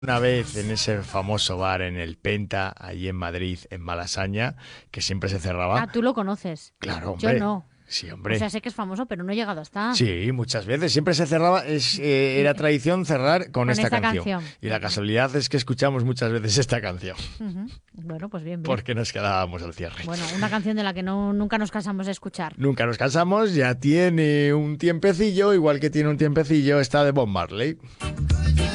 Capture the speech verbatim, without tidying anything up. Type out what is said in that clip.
Una vez en ese famoso bar en el Penta, allí en Madrid, en Malasaña, que siempre se cerraba. Ah, tú lo conoces. Claro, Yo hombre. no. Sí, O hombre. sea, sé que es famoso, pero no he llegado hasta. Sí, muchas veces. Siempre se cerraba, es, eh, era tradición cerrar con Con esta esta canción. canción. Y la Ujú, casualidad es que escuchamos muchas veces esta canción, ujú. Bueno, pues bien, bien. porque nos quedábamos al cierre. Bueno, una canción de la que no, nunca nos cansamos de escuchar. Nunca nos cansamos, ya tiene un tiempecillo, igual que tiene un tiempecillo esta de Bob Marley.